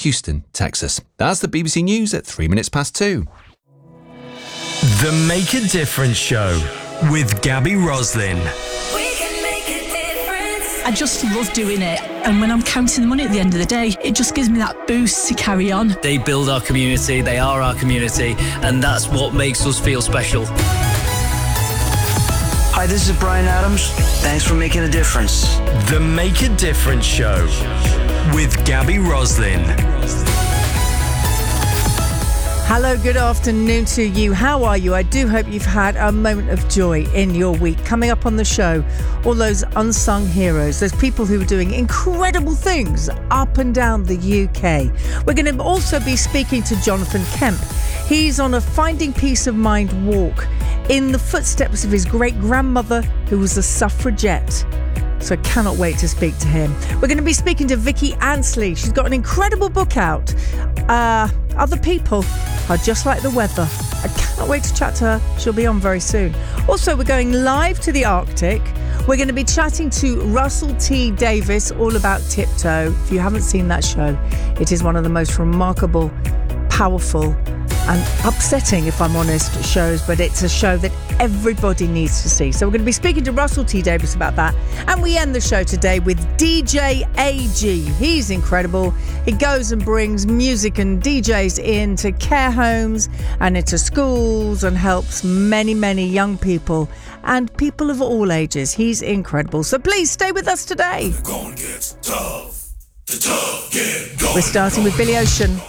Houston, Texas. That's the BBC News at 2:03. The Make a Difference Show with Gabby Roslin. I just love doing it, and when I'm counting the money at the end of the day, it just gives me that boost to carry on. They build our community, they are our community, and that's what makes us feel special. Hi, this is Brian Adams. Thanks for making a difference. The Make a Difference Show with Gabby Roslin. Hello, good afternoon to you. How are you? I do hope you've had a moment of joy in your week. Coming up on the show, all those unsung heroes, those people who are doing incredible things up and down the UK. We're going to also be speaking to Jonathan Kemp. He's on a Finding Peace of Mind walk in the footsteps of his great-grandmother, who was a suffragette. So I cannot wait to speak to him. We're going to be speaking to Vicky Ansley. She's got an incredible book out. Other people are just like the weather. I cannot wait to chat to her. She'll be on very soon. Also, we're going live to the Arctic. We're going to be chatting to Russell T Davies all about Tiptoe. If you haven't seen that show, it is one of the most remarkable, powerful and upsetting, if I'm honest, shows, but it's a show that everybody needs to see. So we're going to be speaking to Russell T Davies about that. And we end the show today with DJ AG. He's incredible. He goes and brings music and DJs into care homes and into schools and helps many, many young people and people of all ages. He's incredible. So please stay with us today. We're starting with Billy Ocean.